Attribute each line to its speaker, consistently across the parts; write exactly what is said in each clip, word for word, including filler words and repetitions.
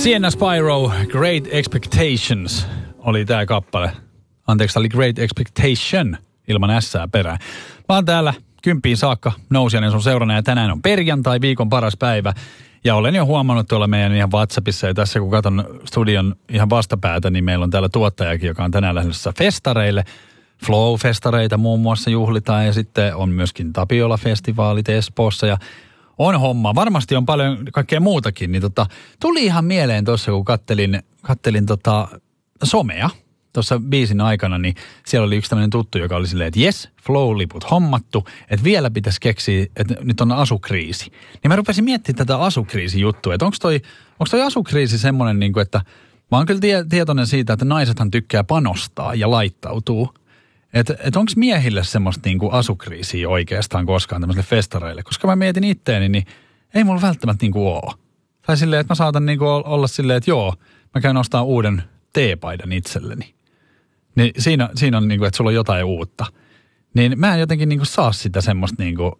Speaker 1: Sienna Spyro, Great Expectations oli tää kappale. Anteeksi, oli Great Expectation ilman ässää perään. Mä oon täällä kymppiin saakka Nousiainen sun seurana ja tänään on perjantai, viikon paras päivä. Ja olen jo huomannut tuolla meidän ihan WhatsAppissa ja tässä kun katson studion ihan vastapäätä, niin meillä on täällä tuottajakin, joka on tänään lähdössä festareille. Flow-festareita muun muassa juhlitaan ja sitten on myöskin Tapiola-festivaalit Espoossa ja on homma. Varmasti on paljon kaikkea muutakin. Niin tota, tuli ihan mieleen tuossa, kun kattelin, kattelin tota somea tuossa biisin aikana, niin siellä oli yksi tämmöinen tuttu, joka oli silleen, että jes, Flow-liput hommattu, että vielä pitäisi keksiä, että nyt on asukriisi. Niin mä rupesin miettimään tätä asukriisi-juttua, että onko toi, onko toi asukriisi semmoinen, niin kuin, että mä oon kyllä tie, tietoinen siitä, että naisethan tykkää panostaa ja laittautuu. Että et onko miehille semmoista niinku asukriisiä oikeastaan koskaan tämmöisille festareille? Koska mä mietin itteeni, niin ei mulla välttämättä niinku oo. Tai silleen, että mä saatan niinku olla silleen, että joo, mä käyn ostaa uuden teepaidan itselleni. Niin siinä, siinä on niinku, että sulla on jotain uutta. Niin mä en jotenkin niinku saa sitä semmoista niinku,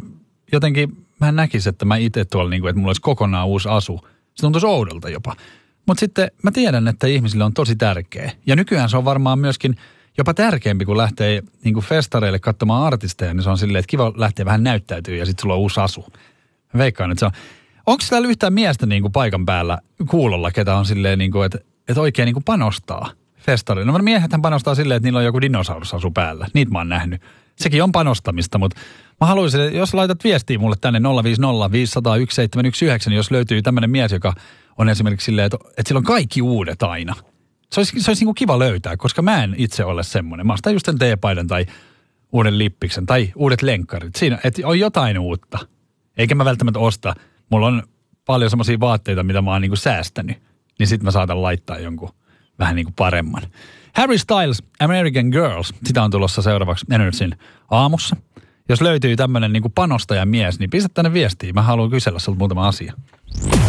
Speaker 1: jotenkin mä en näkisi, että mä itse tuolla niinku, että mulla olisi kokonaan uusi asu. Se tuntuisi oudolta jopa. Mutta sitten mä tiedän, että ihmisille on tosi tärkeä. Ja nykyään se on varmaan myöskin jopa tärkeämpi, kun lähtee niin kuin festareille katsomaan artisteja, niin se on silleen, että kiva lähteä vähän näyttäytyy ja sitten sulla on uusi asu. Mä veikkaan, että se on. Onko täällä yhtään miestä niin kuin paikan päällä kuulolla, ketä on silleen, niin kuin, että, että oikein niin kuin panostaa festareille? No miehethän panostaa silleen, että niillä on joku dinosaurusasu päällä. Niitä mä oon nähnyt. Sekin on panostamista, mutta mä haluaisin, että jos laitat viestiä mulle tänne nolla viisi nolla viisi nolla yksi seitsemän yksi yhdeksän, niin jos löytyy tämmöinen mies, joka on esimerkiksi silleen, että, että sillä on kaikki uudet aina. Se olisi, se olisi niin kuin kiva löytää, koska mä en itse ole semmoinen. Mä ostan just sen teepaidan tai uuden lippiksen tai uudet lenkkarit. Siinä, että on jotain uutta. Eikä mä välttämättä osta. Mulla on paljon semmoisia vaatteita, mitä mä oon niin kuin säästänyt. Niin sit mä saatan laittaa jonkun vähän niin kuin paremman. Harry Styles, American Girls. Sitä on tulossa seuraavaksi Energyn aamussa. Jos löytyy tämmöinen niin kuin panostajamies, niin pistä tänne viestiä. Mä haluan kysellä sulta muutama asia.